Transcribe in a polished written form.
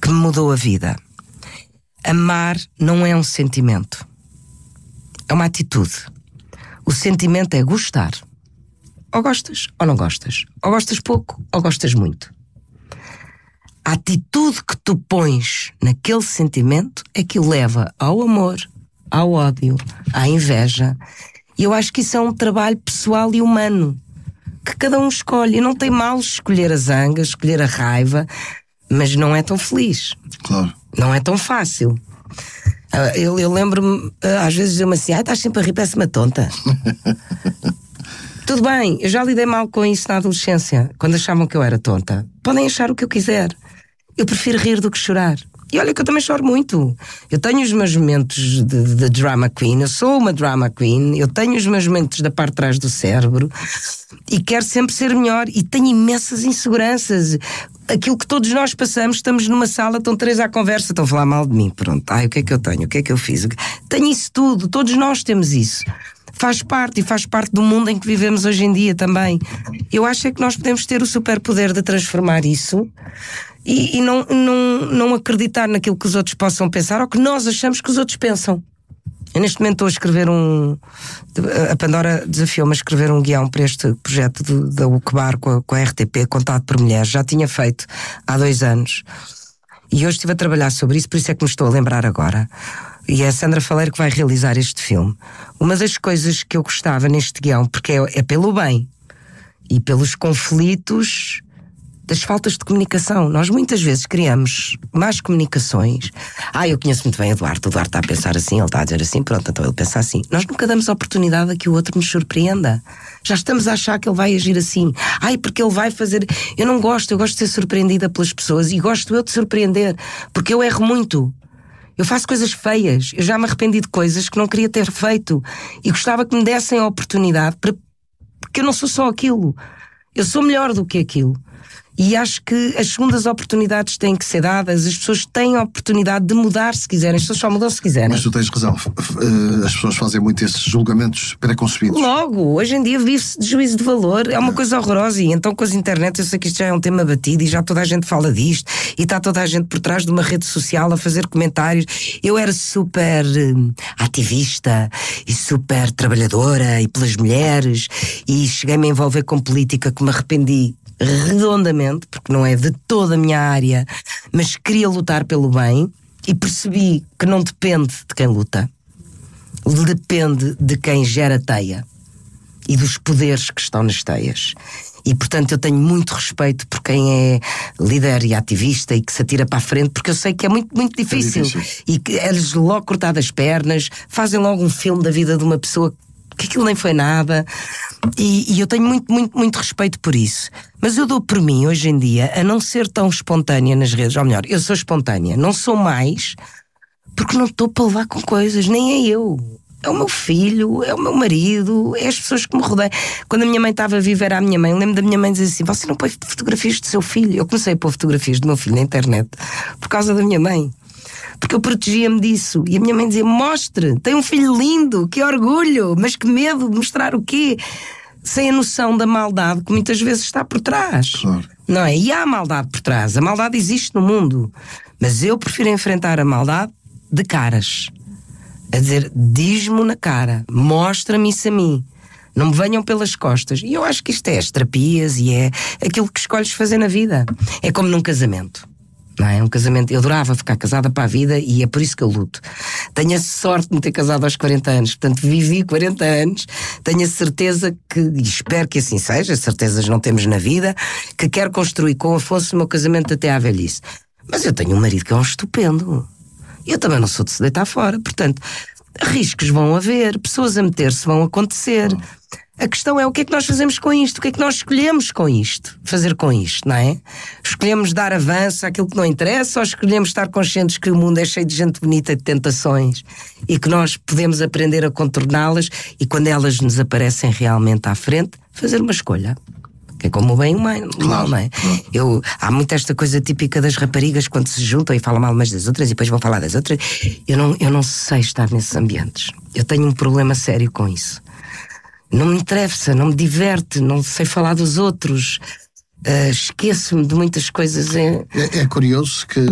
que me mudou a vida. Amar não é um sentimento, é uma atitude. O sentimento é gostar. Ou gostas ou não gostas. Ou gostas pouco ou gostas muito. A atitude que tu pões naquele sentimento é que o leva ao amor, ao ódio, à inveja. E eu acho que isso é um trabalho pessoal e humano que cada um escolhe. E não tem mal escolher a zanga, escolher a raiva, mas não é tão feliz. Claro. Não é tão fácil. Eu lembro-me, às vezes dizer-me assim: estás sempre a rir, parece uma tonta. Tudo bem, eu já lidei mal com isso na adolescência, quando achavam que eu era tonta. Podem achar o que eu quiser. Eu prefiro rir do que chorar. E olha que eu também choro muito. Eu tenho os meus momentos de drama queen, eu sou uma drama queen, eu tenho os meus momentos da parte de trás do cérebro e quero sempre ser melhor e tenho imensas inseguranças. Aquilo que todos nós passamos, estamos numa sala, estão três à conversa, estão a falar mal de mim, pronto. O que é que eu tenho? O que é que eu fiz? Tenho isso tudo, todos nós temos isso. Faz parte do mundo em que vivemos hoje em dia também. Eu acho é que nós podemos ter o superpoder de transformar isso e não acreditar naquilo que os outros possam pensar ou que nós achamos que os outros pensam. Eu neste momento estou a escrever a Pandora desafiou-me a escrever um guião para este projeto da UCBAR com a RTP, contado por mulheres. Já tinha feito há 2 anos. E hoje estive a trabalhar sobre isso, por isso é que me estou a lembrar agora. E é a Sandra Faleiro que vai realizar este filme. Uma das coisas que eu gostava neste guião, porque é pelo bem e pelos conflitos das faltas de comunicação. Nós muitas vezes criamos más comunicações. Eu conheço muito bem o Duarte está a pensar assim, ele está a dizer assim, pronto, então ele pensa assim. Nós nunca damos a oportunidade a que o outro nos surpreenda. Já estamos a achar que ele vai agir assim. Porque ele vai fazer... Eu gosto de ser surpreendida pelas pessoas e gosto eu de surpreender, porque eu erro muito. Eu faço coisas feias, eu já me arrependi de coisas que não queria ter feito e gostava que me dessem a oportunidade porque eu não sou só aquilo, eu sou melhor do que aquilo. E acho que as segundas oportunidades têm que ser dadas. As pessoas têm a oportunidade de mudar se quiserem. As pessoas só mudam se quiserem. Mas tu tens razão. As pessoas fazem muito esses julgamentos preconcebidos. Logo, hoje em dia vive-se de juízo de valor. É uma coisa horrorosa. E então com as internet, eu sei que isto já é um tema batido e já toda a gente fala disto. E está toda a gente por trás de uma rede social a fazer comentários. Eu era super ativista e super trabalhadora e pelas mulheres. E cheguei-me a envolver com política que me arrependi redondamente, porque não é de toda a minha área, mas queria lutar pelo bem e percebi que não depende de quem luta, depende de quem gera teia e dos poderes que estão nas teias. E portanto eu tenho muito respeito por quem é líder e ativista e que se atira para a frente, porque eu sei que é muito, muito difícil. E que eles logo cortadas as pernas, fazem logo um filme da vida de uma pessoa que aquilo nem foi nada. E eu tenho muito, muito, muito respeito por isso. Mas eu dou por mim, hoje em dia, a não ser tão espontânea nas redes. Ou melhor, eu sou espontânea. Não sou mais, porque não estou para levar com coisas. Nem é eu. É o meu filho, é o meu marido, é as pessoas que me rodeiam. Quando a minha mãe estava viva, era a minha mãe. Lembro da minha mãe dizer assim: você não põe fotografias do seu filho. Eu comecei a pôr fotografias do meu filho na internet por causa da minha mãe. Porque eu protegia-me disso. E a minha mãe dizia: mostre, tem um filho lindo, que orgulho, mas que medo de mostrar o quê? Sem a noção da maldade que muitas vezes está por trás. Claro. Não é? E há maldade por trás. A maldade existe no mundo. Mas eu prefiro enfrentar a maldade de caras. A dizer: diz-me na cara, mostra-me isso a mim. Não me venham pelas costas. E eu acho que isto é as terapias e é aquilo que escolhes fazer na vida. É como num casamento. Não é? Um casamento, eu adorava ficar casada para a vida e é por isso que eu luto. Tenho a sorte de me ter casado aos 40 anos, portanto vivi 40 anos, tenho a certeza que, e espero que assim seja, certezas não temos na vida, que quero construir com o Afonso o meu casamento até à velhice. Mas eu tenho um marido que é um estupendo. Eu também não sou de se deitar fora, portanto riscos vão haver, pessoas a meter-se vão acontecer. A questão é o que é que nós fazemos com isto, o que é que nós escolhemos com isto, fazer com isto, não é? Escolhemos dar avanço àquilo que não interessa ou escolhemos estar conscientes que o mundo é cheio de gente bonita e de tentações e que nós podemos aprender a contorná-las e quando elas nos aparecem realmente à frente, fazer uma escolha. Que é como o bem e o mal, claro, não é? Claro. Há muito esta coisa típica das raparigas quando se juntam e falam mal umas das outras e depois vão falar das outras. Eu não sei estar nesses ambientes. Eu tenho um problema sério com isso. Não me interessa, não me diverte, não sei falar dos outros, esqueço-me de muitas coisas. É curioso que